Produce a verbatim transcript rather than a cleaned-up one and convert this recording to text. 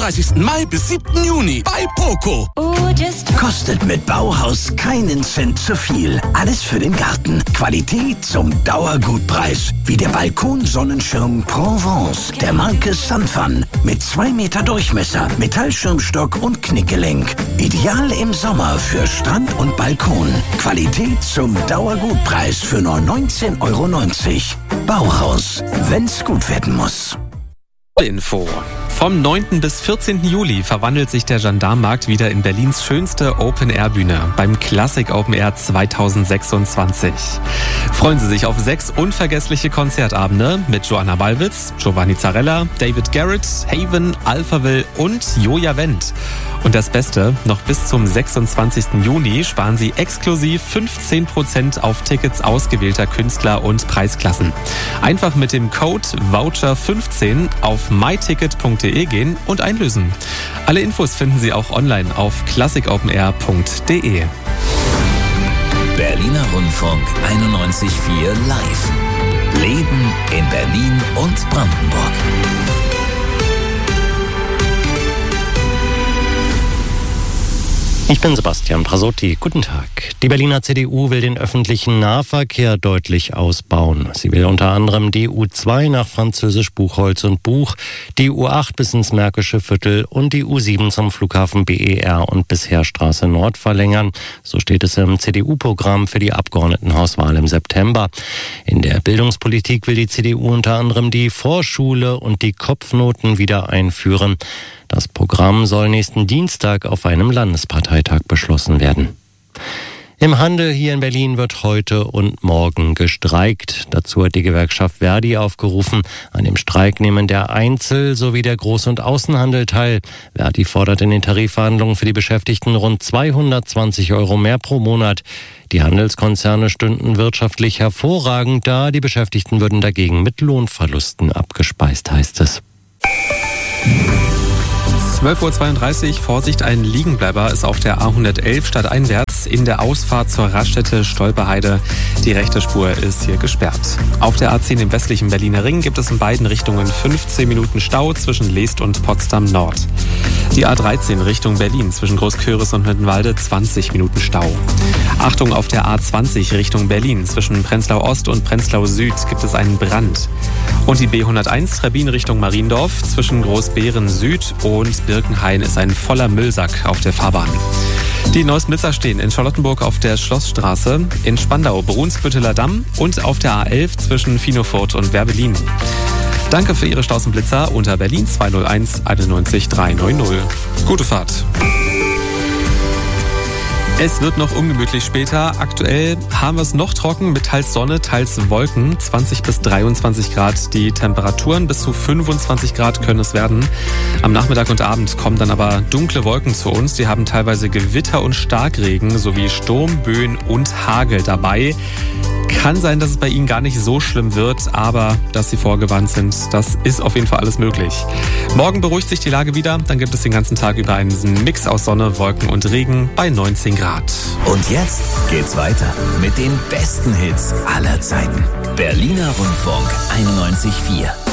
einunddreißigsten Mai bis siebten Juni bei Poco. Kostet mit Bauhaus keinen Cent zu viel. Alles für den Garten. Qualität zum Dauergutpreis. Wie der Balkonsonnenschirm Provence der Marke Sunfun. Mit zwei Meter Durchmesser, Metallschirmstock und Knickgelenk. Ideal im Sommer für Strand und Balkon. Qualität zum Dauergutpreis für nur neunzehn Euro neunzig. Bauhaus, wenn's gut werden muss. Info. Vom neunten bis vierzehnten Juli verwandelt sich der Gendarmenmarkt wieder in Berlins schönste Open-Air-Bühne beim Classic Open Air zweitausendsechsundzwanzig. Freuen Sie sich auf sechs unvergessliche Konzertabende mit Joanna Ballwitz, Giovanni Zarella, David Garrett, Haven, Alphaville und Joja Wendt. Und das Beste, noch bis zum sechsundzwanzigsten Juni sparen Sie exklusiv fünfzehn Prozent auf Tickets ausgewählter Künstler und Preisklassen. Einfach mit dem Code Voucher fünfzehn auf myticket punkt de gehen und einlösen. Alle Infos finden Sie auch online auf classicopenair punkt de. Berliner Rundfunk einundneunzig Komma vier live. Leben in Berlin und Brandenburg. Ich bin Sebastian Prasotti. Guten Tag. Die Berliner C D U will den öffentlichen Nahverkehr deutlich ausbauen. Sie will unter anderem die U zwei nach Französisch Buchholz und Buch, die U acht bis ins Märkische Viertel und die U sieben zum Flughafen B E R und bis Heerstraße Nord verlängern. So steht es im C D U-Programm für die Abgeordnetenhauswahl im September. In der Bildungspolitik will die C D U unter anderem die Vorschule und die Kopfnoten wieder einführen. Das Programm soll nächsten Dienstag auf einem Landesparteitag beschlossen werden. Im Handel hier in Berlin wird heute und morgen gestreikt. Dazu hat die Gewerkschaft Verdi aufgerufen. An dem Streik nehmen der Einzel- sowie der Groß- und Außenhandel teil. Verdi fordert in den Tarifverhandlungen für die Beschäftigten rund zweihundertzwanzig Euro mehr pro Monat. Die Handelskonzerne stünden wirtschaftlich hervorragend da. Die Beschäftigten würden dagegen mit Lohnverlusten abgespeist, heißt es. zwölf Uhr zweiunddreißig, Vorsicht, ein Liegenbleiber ist auf der A hundertelf stadteinwärts in der Ausfahrt zur Raststätte Stolperheide. Die rechte Spur ist hier gesperrt. Auf der A zehn im westlichen Berliner Ring gibt es in beiden Richtungen fünfzehn Minuten Stau zwischen Leest und Potsdam Nord. Die A dreizehn Richtung Berlin zwischen Großköris und Mittenwalde zwanzig Minuten Stau. Achtung, auf der A zwanzig Richtung Berlin zwischen Prenzlau Ost und Prenzlau Süd gibt es einen Brand. Und die B hunderteins Trebbin Richtung Mariendorf zwischen Großbeeren Süd und Birkenhain ist ein voller Müllsack auf der Fahrbahn. Die neuesten Blitzer stehen in Charlottenburg auf der Schlossstraße, in Spandau Brunsbütteler Damm und auf der A elf zwischen Finofurt und Werbelin. Danke für Ihre Staus und Blitzer unter Berlin zwei null eins einundneunzig dreihundertneunzig. Gute Fahrt. Es wird noch ungemütlich später. Aktuell haben wir es noch trocken mit teils Sonne, teils Wolken. zwanzig bis dreiundzwanzig Grad die Temperaturen. Bis zu fünfundzwanzig Grad können es werden. Am Nachmittag und Abend kommen dann aber dunkle Wolken zu uns. Die haben teilweise Gewitter und Starkregen sowie Sturm, Böen und Hagel dabei. Kann sein, dass es bei Ihnen gar nicht so schlimm wird, aber dass Sie vorgewarnt sind, das ist auf jeden Fall alles möglich. Morgen beruhigt sich die Lage wieder, dann gibt es den ganzen Tag über einen Mix aus Sonne, Wolken und Regen bei neunzehn Grad. Und jetzt geht's weiter mit den besten Hits aller Zeiten. Berliner Rundfunk einundneunzig Komma vier.